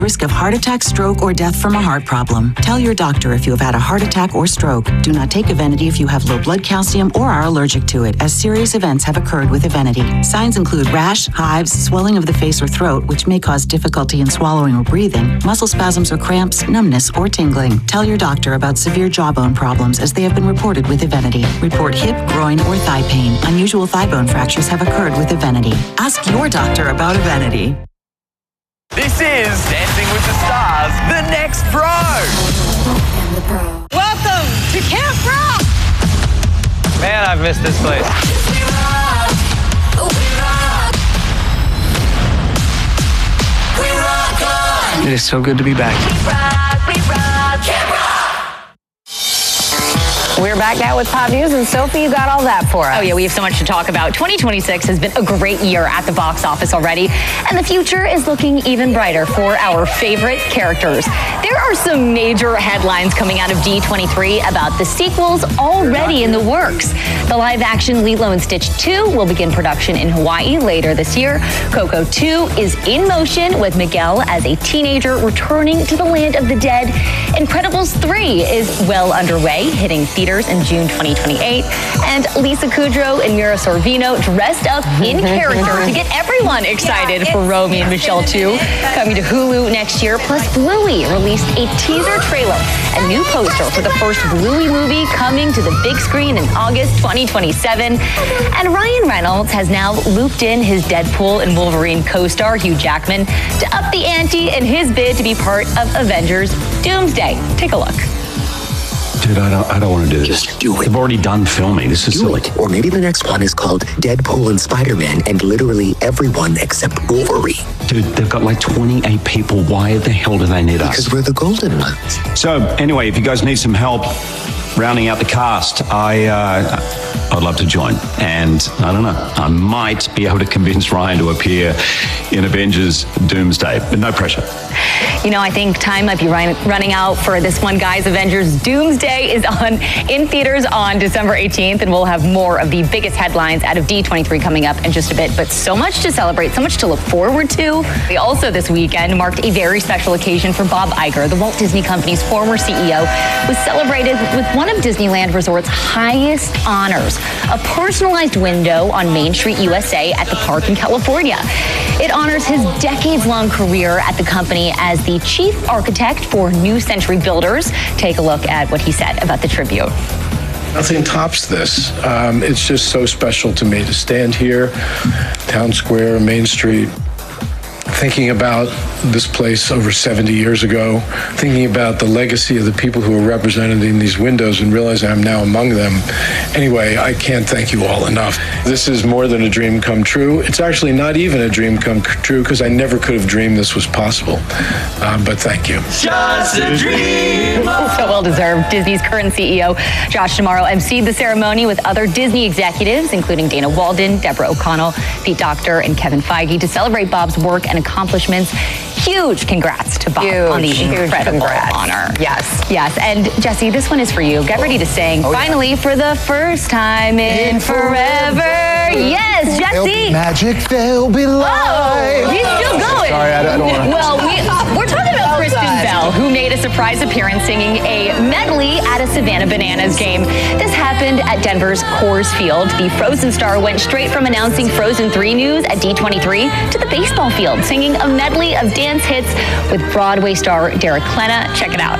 Risk of heart attack, stroke, or death from a heart problem. Tell your doctor if you have had a heart attack or stroke. Do not take Evenity if you have low blood calcium or are allergic to it, as serious events have occurred with Evenity. Signs include rash, hives, swelling of the face or throat, which may cause difficulty in swallowing or breathing, muscle spasms or cramps, numbness, or tingling. Tell your doctor about severe jawbone problems, as they have been reported with Evenity. Report hip, groin, or thigh pain. Unusual thigh bone fractures have occurred with Evenity. Ask your doctor about Evenity. This is Dancing with the Stars, the next Pro. Welcome to Camp Rock. Man, I've missed this place. We rock. We rock on. It is so good to be back. We rock. Camp Rock. We're back now with pop news, and Sophie, you got all that for us. Oh yeah, we have so much to talk about. 2026 has been a great year at the box office already, and the future is looking even brighter for our favorite characters. There are some major headlines coming out of D23 about the sequels already in the works. The live-action Lilo and Stitch 2 will begin production in Hawaii later this year. Coco 2 is in motion, with Miguel as a teenager returning to the land of the dead. Incredibles 3 is well underway, hitting theaters in June 2028. And Lisa Kudrow and Mira Sorvino dressed up in character to get everyone excited for Romy and Michelle 2, coming to Hulu next year. Plus, Bluey released a teaser trailer, a new poster for the first Bluey movie coming to the big screen in August 2027. And Ryan Reynolds has now looped in his Deadpool and Wolverine co-star Hugh Jackman to up the ante in his bid to be part of Avengers Doomsday. Take a look. Dude, I don't want to do this. Just do it. They've already done filming. This is silly. Or maybe the next one is called Deadpool and Spider-Man, and literally everyone except Wolverine. Dude, they've got like 28 people. Why the hell do they need us? Because we're the golden ones. So, anyway, if you guys need some help rounding out the cast, I'd love to join. And I don't know, I might be able to convince Ryan to appear in Avengers Doomsday, but no pressure. You know, I think time might be running out for this one, guys. Avengers Doomsday is in theaters on December 18th, and we'll have more of the biggest headlines out of D23 coming up in just a bit. But so much to celebrate, so much to look forward to. Also this weekend marked a very special occasion for Bob Iger, the Walt Disney Company's former CEO, was celebrated with one of Disneyland Resort's highest honors, a personalized window on Main Street, USA at the park in California. It honors his decades-long career at the company as the chief architect for New Century Builders. Take a look at what he said about the tribute. Nothing tops this. It's just so special to me to stand here, Town Square, Main Street, thinking about this place over 70 years ago, thinking about the legacy of the people who are represented in these windows, and realizing I'm now among them. Anyway, I can't thank you all enough. This is more than a dream come true. It's actually not even a dream come true, because I never could have dreamed this was possible. But thank you. Just a dream. So well deserved. Disney's current CEO, Josh D'Amaro, emceed the ceremony with other Disney executives, including Dana Walden, Deborah O'Connell, Pete Docter, and Kevin Feige, to celebrate Bob's work and accomplishments. Huge congrats to Bob on the incredible honor. Yes. Yes. And Jesse, this one is for you. Get ready to sing. Finally, for the first time in forever. Yes, Jesse. Magic, there'll be light. Oh, he's still going. Sorry, I don't want to. Well, we're talking about Kristen Bell, who made a surprise appearance singing a medley at a Savannah Bananas game. This happened at Denver's Coors Field. The Frozen star went straight from announcing Frozen 3 news at D23 to the baseball field, singing a medley of dance hits with Broadway star Derek Klena. Check it out.